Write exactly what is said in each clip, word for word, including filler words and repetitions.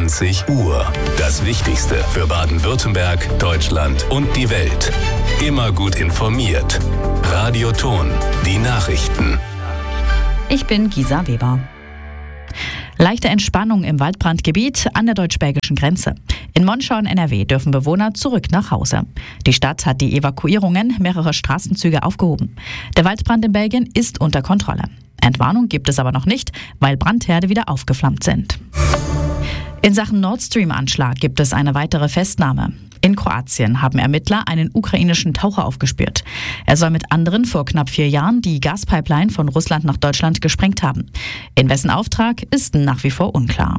zwanzig Uhr. Das Wichtigste für Baden-Württemberg, Deutschland und die Welt. Immer gut informiert. Radio Ton, die Nachrichten. Ich bin Gisa Weber. Leichte Entspannung im Waldbrandgebiet an der deutsch-belgischen Grenze. In Monschau in N R W dürfen Bewohner zurück nach Hause. Die Stadt hat die Evakuierungen mehrerer Straßenzüge aufgehoben. Der Waldbrand in Belgien ist unter Kontrolle. Entwarnung gibt es aber noch nicht, weil Brandherde wieder aufgeflammt sind. In Sachen Nord Stream-Anschlag gibt es eine weitere Festnahme. In Kroatien haben Ermittler einen ukrainischen Taucher aufgespürt. Er soll mit anderen vor knapp vier Jahren die Gaspipeline von Russland nach Deutschland gesprengt haben. In wessen Auftrag ist nach wie vor unklar.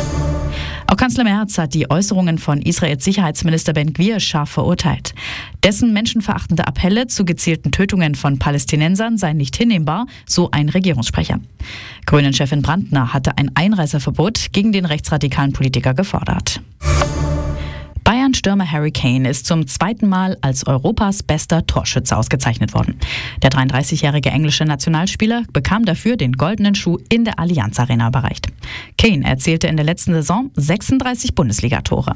Auch Kanzler Merz hat die Äußerungen von Israels Sicherheitsminister Ben-Gvir scharf verurteilt. Dessen menschenverachtende Appelle zu gezielten Tötungen von Palästinensern seien nicht hinnehmbar, so ein Regierungssprecher. Grünen-Chefin Brandner hatte ein Einreiseverbot gegen den rechtsradikalen Politiker gefordert. Bayern-Stürmer Harry Kane ist zum zweiten Mal als Europas bester Torschütze ausgezeichnet worden. Der dreiunddreißigjährige englische Nationalspieler bekam dafür den goldenen Schuh in der Allianz Arena überreicht. Kane erzielte in der letzten Saison sechsunddreißig Bundesligatore.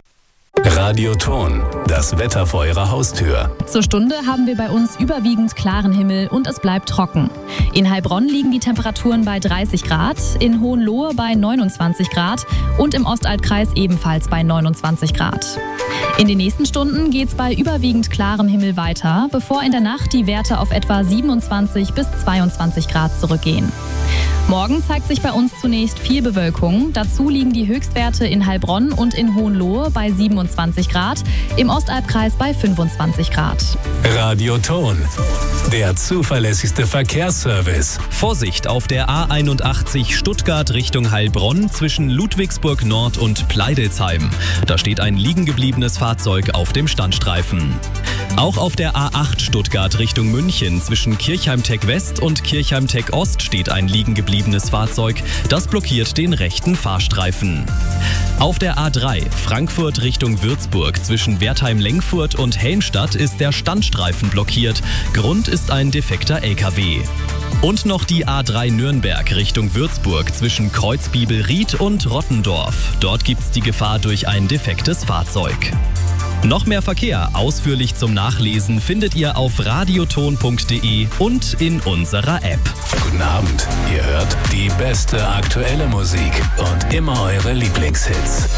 Radio Ton, das Wetter vor Ihrer Haustür. Zur Stunde haben wir bei uns überwiegend klaren Himmel und es bleibt trocken. In Heilbronn liegen die Temperaturen bei dreißig Grad, in Hohenlohe bei neunundzwanzig Grad und im Ostalbkreis ebenfalls bei neunundzwanzig Grad. In den nächsten Stunden geht es bei überwiegend klarem Himmel weiter, bevor in der Nacht die Werte auf etwa siebenundzwanzig bis zweiundzwanzig Grad zurückgehen. Morgen zeigt sich bei uns zunächst viel Bewölkung. Dazu liegen die Höchstwerte in Heilbronn und in Hohenlohe bei siebenundzwanzig Grad, im Ostalbkreis bei fünfundzwanzig Grad. Radio Ton, der zuverlässigste Verkehrsservice. Vorsicht auf der A einundachtzig Stuttgart Richtung Heilbronn zwischen Ludwigsburg Nord und Pleidelsheim. Da steht ein liegen gebliebenes Fahrzeug auf dem Standstreifen. Auch auf der A acht Stuttgart Richtung München zwischen Kirchheim-Tech West und Kirchheim-Tech Ost steht ein liegen gebliebenes Fahrzeug. Das blockiert den rechten Fahrstreifen. Auf der A drei Frankfurt Richtung Würzburg zwischen Wertheim-Lengfurt und Helmstadt ist der Standstreifen blockiert. Grund ist ein defekter L K W. Und noch die A drei Nürnberg Richtung Würzburg zwischen Kreuzbibelried und Rottendorf. Dort gibt's die Gefahr durch ein defektes Fahrzeug. Noch mehr Verkehr ausführlich zum Nachlesen findet ihr auf radioton punkt de und in unserer App. Guten Abend, ihr hört die beste aktuelle Musik und immer eure Lieblingshits.